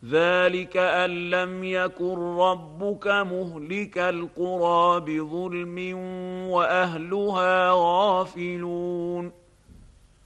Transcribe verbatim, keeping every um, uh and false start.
ذلك ان لم يكن ربك مهلك القرى بظلم واهلها غافلون